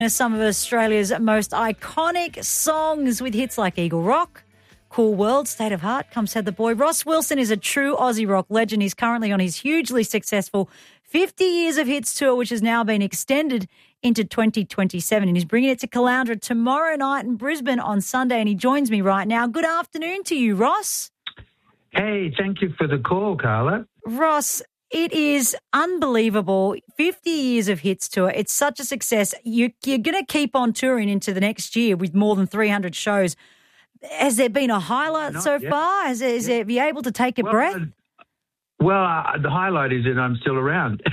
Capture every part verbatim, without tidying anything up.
Some of Australia's most iconic songs with hits like Eagle Rock, Cool World, State of Heart, Come Said the Boy. Ross Wilson is a true Aussie rock legend. He's currently on his hugely successful fifty Years of Hits tour, which has now been extended into twenty twenty-seven. And he's bringing it to Caloundra tomorrow night in Brisbane on Sunday. And he joins me right now. Good afternoon to you, Ross. Hey, thank you for the call, Carla. Ross, it is unbelievable. fifty Years of Hits tour. It's such a success. You, you're going to keep on touring into the next year with more than three hundred shows. Has there been a highlight Not so yet. far? Is, there, is there, are you able to take a Well, breath? uh, Well, uh, the highlight is that I'm still around.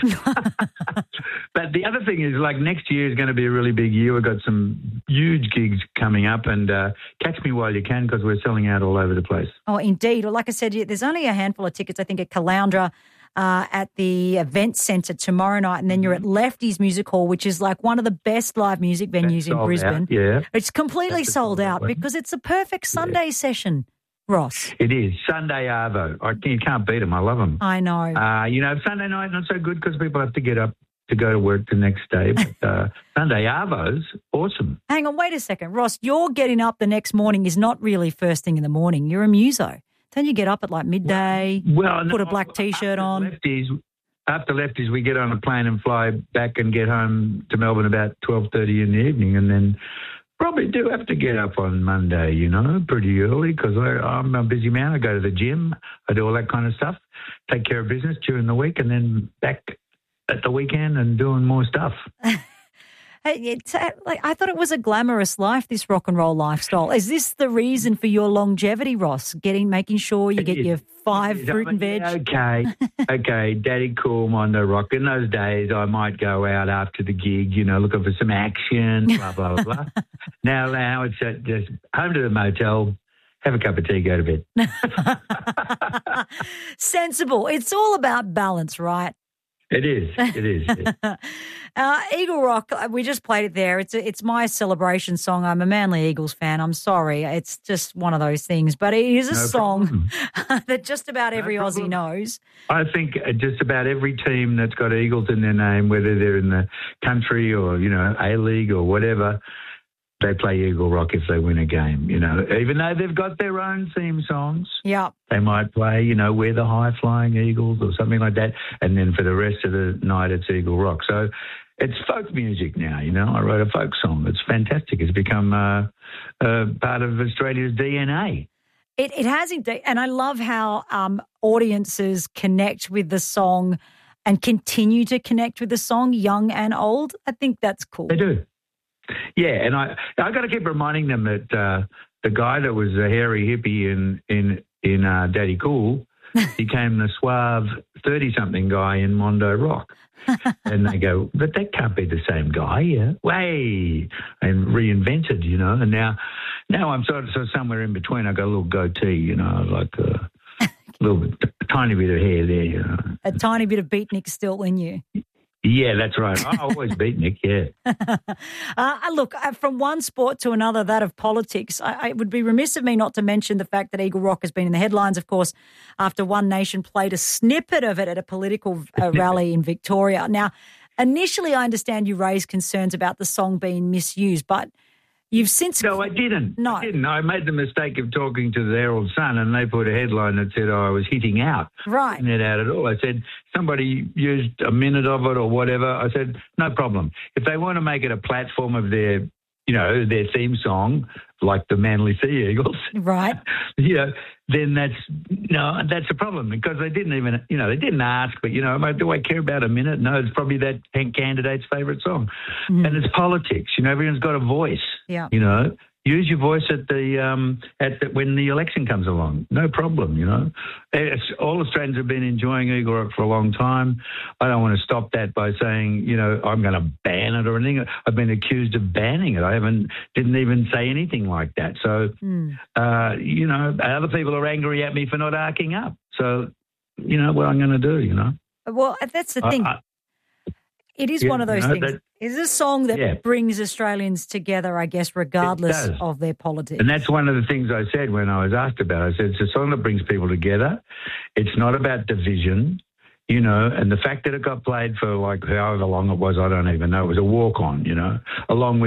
But the other thing is, like, next year is going to be a really big year. We've got some huge gigs coming up, and uh, catch me while you can because we're selling out all over the place. Oh, indeed. Well, like I said, there's only a handful of tickets, I think, at Caloundra uh, at the event centre tomorrow night, and then you're at Lefty's Music Hall, which is like one of the best live music venues That's in sold Brisbane. out, yeah. It's completely That's a sold sold out out one. because it's a perfect Sunday session, Ross. It is. Sunday Arvo. I, you can't beat them. I love them. I know. Uh, you know, Sunday night, not so good because people have to get up to go to work the next day. But uh, Sunday Arvo's awesome. Hang on, wait a second. Ross, you're getting up the next morning is not really first thing in the morning. You're a muso. Don't you get up at like midday, Well, put no, a black T-shirt after on? Lefties, after lefties, we get on a plane and fly back and get home to Melbourne about twelve thirty in the evening, and then probably do have to get up on Monday, you know, pretty early because I'm a busy man. I go to the gym, I do all that kind of stuff, take care of business during the week, and then back at the weekend and doing more stuff. Hey, It's, uh, like, I thought it was a glamorous life, this rock and roll lifestyle. Is this the reason for your longevity, Ross? Getting, making sure you get It your is. five It is. fruit I and mean, veg? yeah, Okay, okay, Daddy Cool, Mondo Rock. In those days, I might go out after the gig, you know, looking for some action, blah, blah, blah, blah. Now, now it's uh, just home to the motel, have a cup of tea, go to bed. Sensible. It's all about balance, right? It is, it is. yeah. uh, Eagle Rock, uh, we just played it there. It's a, it's my celebration song. I'm a Manly Eagles fan. I'm sorry. It's just one of those things. But it is a No song problem. that just about every No Aussie problem. knows. I think uh, just about every team that's got Eagles in their name, whether they're in the country or, you know, A-League or whatever, they play Eagle Rock if they win a game, you know. Even though they've got their own theme songs, Yeah. they might play, you know, We're the High-Flying Eagles or something like that, and then for the rest of the night it's Eagle Rock. So it's folk music now, you know. I wrote a folk song. It's fantastic. It's become uh, uh, part of Australia's D N A. It, it has indeed. And I love how um, audiences connect with the song and continue to connect with the song, young and old. I think that's cool. They do. Yeah, and I I got to keep reminding them that uh, the guy that was a hairy hippie in in in uh, Daddy Cool became the suave thirty-something guy in Mondo Rock, and they go, but that can't be the same guy, yeah, way, and reinvented, you know. And now now I'm sort of, sort of somewhere in between. I got a little goatee, you know, like a little bit, a tiny bit of hair there, you know. A tiny bit of beatnik still in you. Yeah, that's right. I always beat Nick, yeah. uh, look, uh, from one sport to another, that of politics, I, I would be remiss of me not to mention the fact that Eagle Rock has been in the headlines, of course, after One Nation played a snippet of it at a political uh, rally in Victoria. Now, initially, I understand you raised concerns about the song being misused, but you've since... No, I didn't. No. I didn't. I made the mistake of talking to the Herald Sun, and they put a headline that said oh, I was hitting out. Right. Hitting it out at all. I said, somebody used a minute of it or whatever. I said, no problem. If they want to make it a platform of their, you know, their theme song, like the Manly Sea Eagles, Right. you know, then that's, no, that's a problem because they didn't even, you know, they didn't ask, but, you know, do I care about a minute? No, it's probably that candidate's favourite song. Mm. And it's politics. You know, everyone's got a voice. Yeah. You know, use your voice at the um, at the, when the election comes along. No problem. You know, it's, all Australians have been enjoying Eagle Rock for a long time. I don't want to stop that by saying, you know, I'm going to ban it or anything. I've been accused of banning it. I haven't didn't even say anything like that. So, Mm. uh, you know, other people are angry at me for not arcing up. So, you know, what I'm going to do. You know. Well, that's the thing. I, I, It is Yeah, one of those no, things. that- It's a song that Yeah. brings Australians together, I guess, regardless does. of their politics. And that's one of the things I said when I was asked about it. I said, it's a song that brings people together. It's not about division. you know, and the fact that it got played for like however long it was, I don't even know. It was a walk on, you know, along with